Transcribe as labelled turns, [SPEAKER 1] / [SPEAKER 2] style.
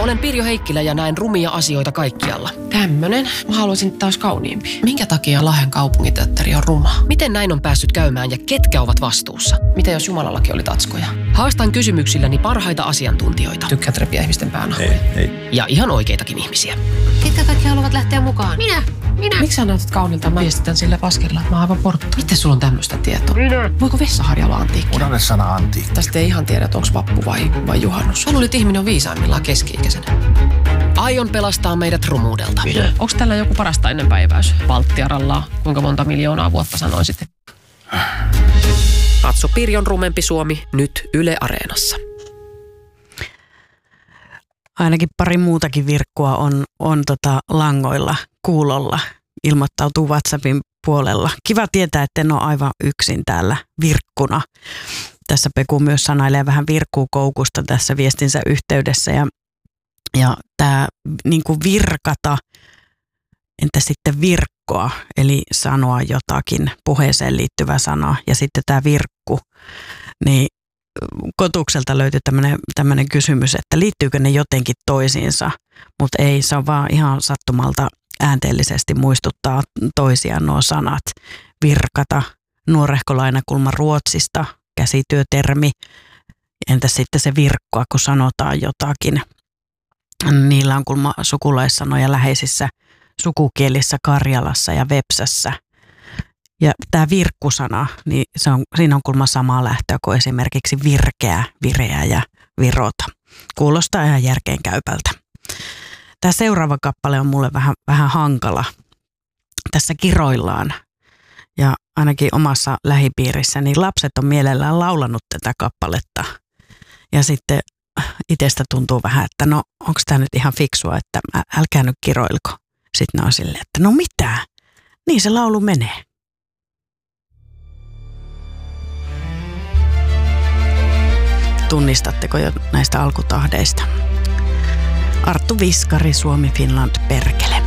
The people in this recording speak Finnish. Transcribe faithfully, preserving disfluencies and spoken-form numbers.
[SPEAKER 1] Olen Pirjo Heikkilä ja näen rumia asioita kaikkialla.
[SPEAKER 2] Tämmönen. Mä haluaisin taas kauniimpi. Minkä takia Lahden kaupunginteatteri on ruma?
[SPEAKER 1] Miten näin on päässyt käymään ja ketkä ovat vastuussa?
[SPEAKER 2] Mitä jos Jumalallakin oli tatskoja?
[SPEAKER 1] Haastan kysymyksilläni parhaita asiantuntijoita.
[SPEAKER 2] Tykkäät repiä ihmisten päänahoja.
[SPEAKER 3] Ei, ei.
[SPEAKER 1] Ja ihan oikeitakin ihmisiä.
[SPEAKER 4] Ketkä kaikki haluavat lähteä mukaan?
[SPEAKER 2] Minä! Minä! Miksi sä näytät kaunilta? Mä viestitän sillä paskella, että mä oon aivan porttu. Miten sulla on tämmöistä tietoa?
[SPEAKER 1] Minä!
[SPEAKER 2] Voiko vessaharja olla antiikki?
[SPEAKER 3] Unohda sana antiikki.
[SPEAKER 2] Tästä ei ihan tiedä, että onko vappu vai, vai juhannus. Sä luulit, että ihminen on viisaimmillaan keski-ikäisenä.
[SPEAKER 1] Aion pelastaa meidät rumuudelta.
[SPEAKER 2] Onko tällä joku parasta ennen päiväys? Valttiarallaa. Kuinka monta miljoonaa vuotta sanoisit?
[SPEAKER 1] Katso Pirjon rumempi Suomi nyt Yle Areenassa.
[SPEAKER 5] Ainakin pari muutakin virkkua on, on tota langoilla, kuulolla, ilmoittautuu WhatsAppin puolella. Kiva tietää, että en ole aivan yksin täällä virkkuna. Tässä Peku myös sanailee vähän virkkuukoukusta tässä viestinsä yhteydessä. Ja, ja tämä niin kuin virkata, entä sitten virkkoa, eli sanoa jotakin, puheeseen liittyvä sana. Ja sitten tämä virkku, niin Kotukselta löytyi tämmöinen, tämmöinen kysymys, että liittyykö ne jotenkin toisiinsa, mutta ei, se on vaan ihan sattumalta äänteellisesti muistuttaa toisiaan nuo sanat. Virkata, nuorehko lainakulma Ruotsista, käsityötermi, entä sitten se virkkoa, kun sanotaan jotakin. Niillä on kulma sukulaissanoja läheisissä sukukielissä Karjalassa ja Vepsässä. Ja tämä virkkusana, niin se on, siinä on kulma samaa lähtöä kuin esimerkiksi virkeä, vireä ja virota. Kuulostaa ihan järkeenkäypältä. Tämä seuraava kappale on mulle vähän, vähän hankala. Tässä kiroillaan ja ainakin omassa lähipiirissä, niin lapset on mielellään laulanut tätä kappaletta. Ja sitten itsestä tuntuu vähän, että no onko tämä nyt ihan fiksua, että älkää nyt kiroilko. Sitten ne on silleen, että no mitä, niin se laulu menee. Tunnistatteko jo näistä alkutahdeista? Arttu Viskari, Suomi, Finland, perkele.